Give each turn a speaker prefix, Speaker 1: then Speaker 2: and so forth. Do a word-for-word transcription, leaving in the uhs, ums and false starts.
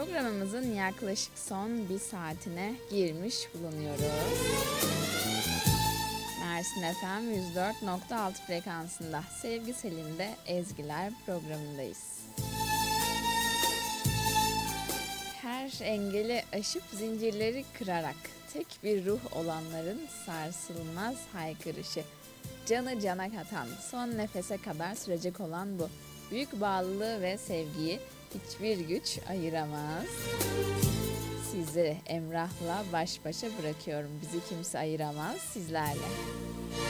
Speaker 1: Programımızın yaklaşık son bir saatine girmiş bulunuyoruz. Mersin F M yüz dört nokta altı frekansında Sevgi Selim'de Ezgiler programındayız. Her engeli aşıp zincirleri kırarak tek bir ruh olanların sarsılmaz haykırışı. Canı cana katan, son nefese kadar sürecek olan bu büyük bağlılığı ve sevgiyi hiçbir güç ayıramaz. Sizi Emrah'la baş başa bırakıyorum. Bizi kimse ayıramaz sizlerle.